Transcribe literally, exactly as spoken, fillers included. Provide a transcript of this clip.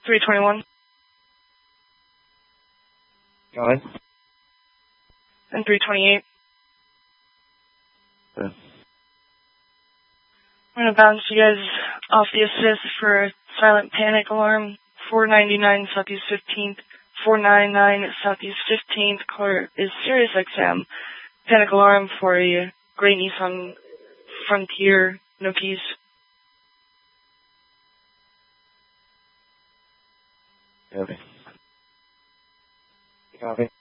three twenty-one. Got it. And three twenty-eight. Good. I'm going to bounce you guys off the assist for a silent panic alarm. four ninety-nine Southeast fifteenth. four ninety-nine Southeast fifteenth. Caller is Sirius X M. Panic alarm for a gray Nissan Frontier. No keys. Copy. Copy.